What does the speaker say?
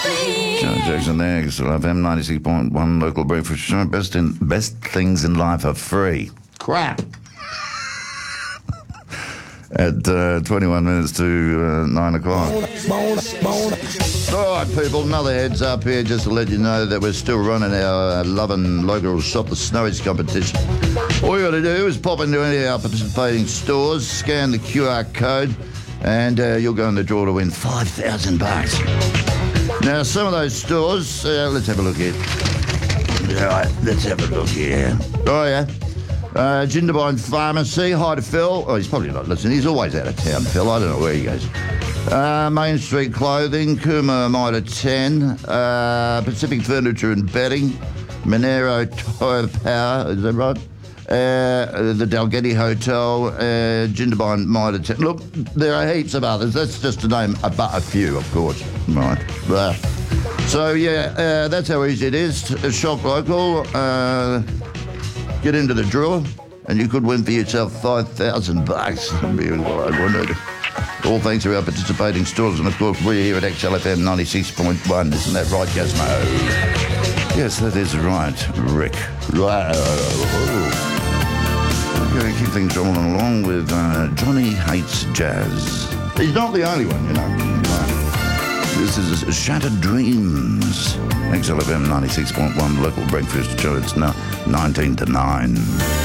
John Jackson there, FM 96.1 local breakfast show. Best things in life are free. Crap. At 21 minutes to 9 o'clock. All right, people, another heads up here just to let you know that we're still running our loving local Shop the Snowies competition. All you got to do is pop into any of our participating stores, scan the QR code, and you'll go in the draw to win $5,000. Now, some of those stores, let's have a look here. All right, let's have a look here. Oh, yeah. Jindabyne Pharmacy, hi to Phil. Oh, he's probably not listening. He's always out of town, Phil. I don't know where he goes. Main Street Clothing, Kuma Mida 10, Pacific Furniture and Bedding, Monero Tire Power, is that right? The Dalgety Hotel, Jindabyne Mida 10. Look, there are heaps of others. That's just to name a few, of course. Right. So, yeah, that's how easy it is. Shop local. Get into the draw, and you could win for yourself $5,000. That'd be all right, wouldn't it? All thanks to our participating stores, and of course we're here at XLFM 96.1. Isn't that right, Gizmo? Yes, that is right, Rick. Right. We're going to keep things rolling along with Johnny Hates Jazz. He's not the only one, you know. This is Shattered Dreams. XLFM 96.1 local breakfast show. It's now 19 to 9.